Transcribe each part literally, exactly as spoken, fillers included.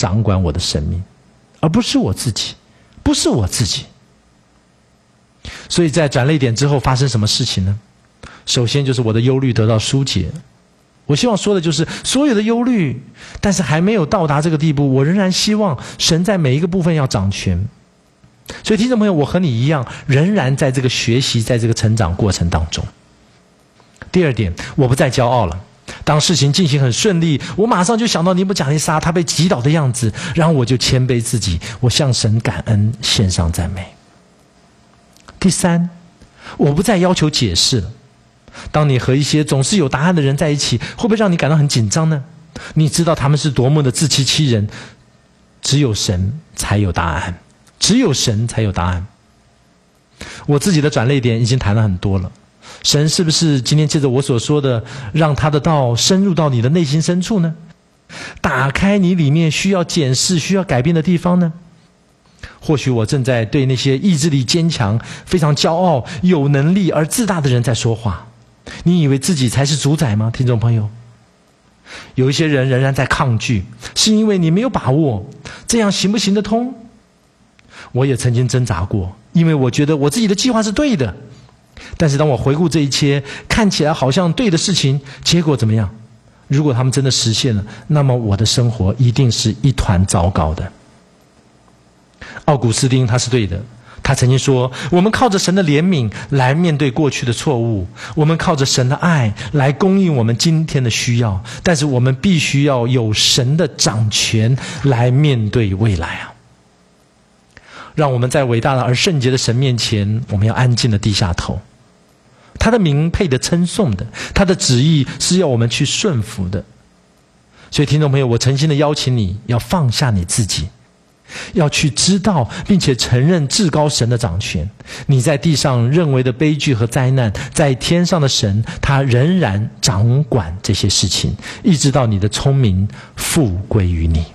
掌管我的生命，而不是我自己，不是我自己。所以在转捩点之后发生什么事情呢？首先就是我的忧虑得到疏解。我希望说的就是所有的忧虑，但是还没有到达这个地步，我仍然希望神在每一个部分要掌权。所以听众朋友，我和你一样，仍然在这个学习，在这个成长过程当中。第二点，我不再骄傲了。当事情进行很顺利，我马上就想到尼布甲尼撒他被击倒的样子，然后我就谦卑自己，我向神感恩，献上赞美。第三，我不再要求解释了。当你和一些总是有答案的人在一起，会不会让你感到很紧张呢？你知道他们是多么的自欺欺人，只有神才有答案，只有神才有答案。我自己的转捩点已经谈了很多了，神是不是今天借着我所说的，让他的道深入到你的内心深处呢？打开你里面需要检视、需要改变的地方呢？或许我正在对那些意志力坚强、非常骄傲、有能力而自大的人在说话。你以为自己才是主宰吗？听众朋友，有一些人仍然在抗拒，是因为你没有把握，这样行不行得通？我也曾经挣扎过，因为我觉得我自己的计划是对的，但是当我回顾这一切看起来好像对的事情，结果怎么样？如果他们真的实现了，那么我的生活一定是一团糟糕的。奥古斯丁他是对的，他曾经说，我们靠着神的怜悯来面对过去的错误，我们靠着神的爱来供应我们今天的需要，但是我们必须要有神的掌权来面对未来啊！让我们在伟大的而圣洁的神面前，我们要安静的低下头。他的名配得称颂的，他的旨意是要我们去顺服的。所以听众朋友，我诚心的邀请你要放下你自己，要去知道并且承认至高神的掌权。你在地上认为的悲剧和灾难，在天上的神他仍然掌管这些事情，一直到你的聪明复归于你。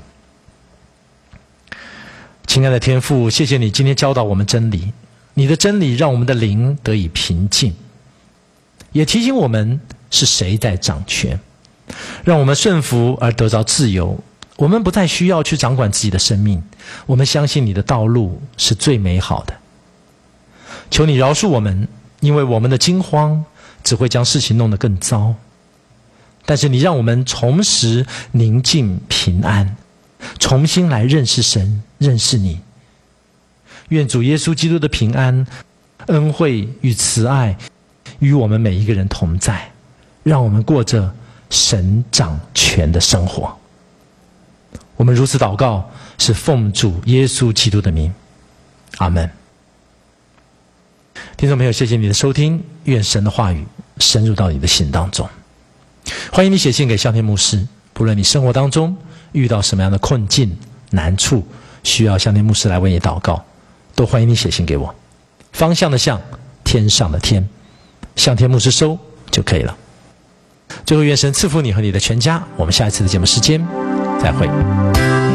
亲爱的天父，谢谢你今天教导我们真理，你的真理让我们的灵得以平静，也提醒我们是谁在掌权，让我们顺服而得着自由。我们不再需要去掌管自己的生命，我们相信你的道路是最美好的。求你饶恕我们，因为我们的惊慌只会将事情弄得更糟。但是你让我们重拾宁静平安，重新来认识神，认识你。愿主耶稣基督的平安、恩惠与慈爱与我们每一个人同在，让我们过着神掌权的生活。我们如此祷告，是奉主耶稣基督的名，阿们。听众朋友，谢谢你的收听，愿神的话语深入到你的心当中。欢迎你写信给向天牧师，不论你生活当中遇到什么样的困境、难处，需要向天牧师来为你祷告，都欢迎你写信给我。方向的向，天上的天，向天牧师收就可以了。最后，愿神赐福你和你的全家。我们下一次的节目时间再会。